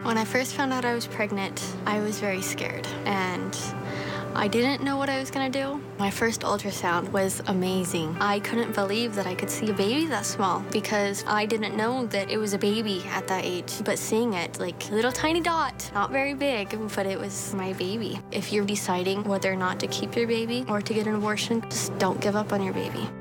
When I first found out I was pregnant, I was very scared, and I didn't know what I was gonna do. My first ultrasound was amazing. I couldn't believe that I could see a baby that small because I didn't know that it was a baby at that age. But seeing it, like, little tiny dot, not very big, but it was my baby. If you're deciding whether or not to keep your baby or to get an abortion, just don't give up on your baby.